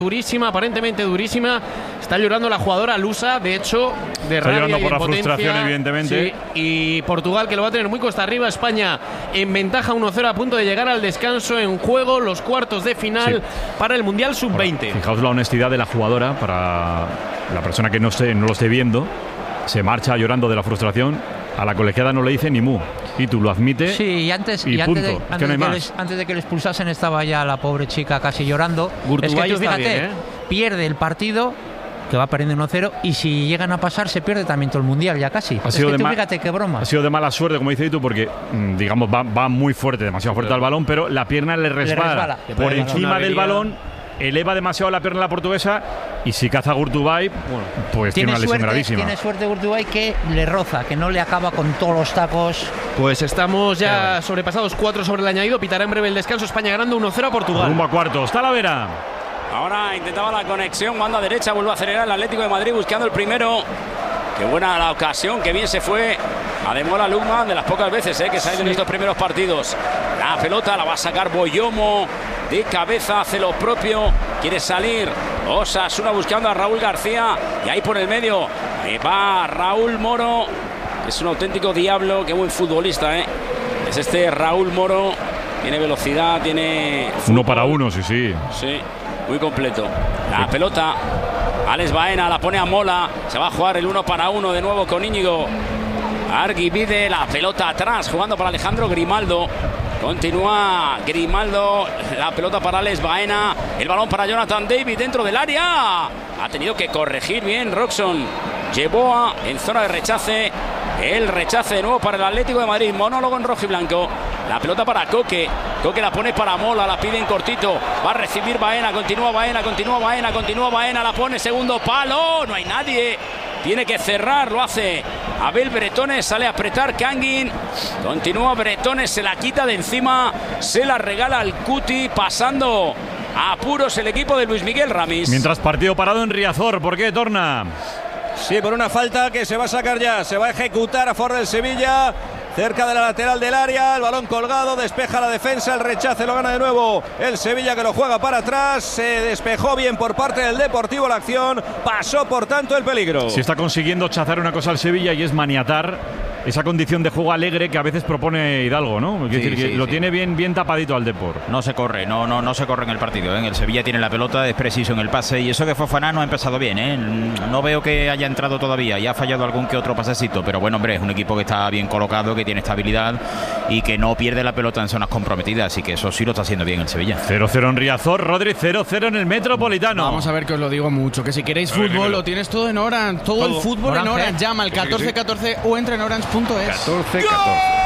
durísima, aparentemente durísima. Está llorando la jugadora lusa, de hecho, de está rabia llorando y por la impotencia. frustración, evidentemente. Sí, y Portugal, que lo va a tener muy cuesta arriba. España en ventaja 1-0 a punto de llegar al descanso. En juego los cuartos de final para el Mundial Sub-20. Fijaos la honestidad de la jugadora. Para la persona que no lo esté viendo, se marcha llorando de la frustración. A la colegiada no le dice ni mu. Y tú lo admite. Sí, y antes de que le expulsasen estaba ya la pobre chica casi llorando. Es que tú, fíjate, bien, pierde el partido, que va perdiendo 1-0, y si llegan a pasar se pierde también todo el Mundial ya casi. Fíjate qué broma. Ha sido de mala suerte, como dice tú, porque digamos va muy fuerte, demasiado fuerte al balón, pero la pierna le resbala por encima del balón, eleva demasiado la pierna la portuguesa, y si caza Gurtubay, pues tiene una lesión gravísima. Tiene suerte Gurtubay, que le roza, que no le acaba con todos los tacos. Pues estamos ya sobrepasados 4 sobre el añadido. Pitará en breve el descanso. España ganando 1-0 a Portugal. Rumbo a cuartos. Talavera. Ahora intentaba la conexión, banda derecha, vuelve a acelerar el Atlético de Madrid buscando el primero. Qué buena la ocasión, qué bien se fue a Demola Lukman, de las pocas veces que sale en estos primeros partidos. La pelota la va a sacar Boyomo, de cabeza hace lo propio, quiere salir Osasuna buscando a Raúl García, y ahí por el medio va Raúl Moro, que es un auténtico diablo, qué buen futbolista, es este Raúl Moro, tiene velocidad, tiene fútbol. 1 para 1, sí. Sí, muy completo. La pelota, Alex Baena la pone a Mola, se va a jugar el 1 para 1 de nuevo con Íñigo Arguibide, la pelota atrás, jugando para Alejandro Grimaldo. Continúa Grimaldo, la pelota para Alex Baena, el balón para Jonathan David dentro del área. Ha tenido que corregir bien Roxon Yeboah en zona de rechace. El rechace de nuevo para el Atlético de Madrid. Monólogo en rojo y blanco. La pelota para Coque. Coque la pone para Mola, la pide en cortito. Va a recibir Baena, continúa Baena, la pone segundo palo. No hay nadie. Tiene que cerrar, lo hace Abel Bretones, sale a apretar Kangin. Continúa Bretones, se la quita de encima, se la regala al Cuti, pasando a apuros el equipo de Luis Miguel Ramis. Mientras partido parado en Riazor, ¿por qué, Torna? Sí, por una falta que se va a sacar ya, se va a ejecutar a favor del Sevilla. Cerca de la lateral del área, el balón colgado, despeja la defensa, el rechace lo gana de nuevo el Sevilla, que lo juega para atrás, se despejó bien por parte del Deportivo la acción, pasó por tanto el peligro. Se está consiguiendo chazar una cosa al Sevilla, y es maniatar esa condición de juego alegre que a veces propone Hidalgo, ¿no? Es decir, que lo tiene bien tapadito al Depor. No se corre, no se corre en el partido, El Sevilla tiene la pelota, es preciso en el pase, y eso que Fofana no ha empezado bien, No veo que haya entrado todavía, y ha fallado algún que otro pasecito, pero bueno, hombre, es un equipo que está bien colocado, que tiene estabilidad y que no pierde la pelota en zonas comprometidas, así que eso sí lo está haciendo bien el Sevilla. 0-0 en Riazor, Rodri, 0-0 en el Metropolitano. Vamos a ver, que os lo digo mucho, que si queréis fútbol lo tienes todo en Orange, todo el fútbol en Orange. Llama al 1414 o entra en orange.es. 1414.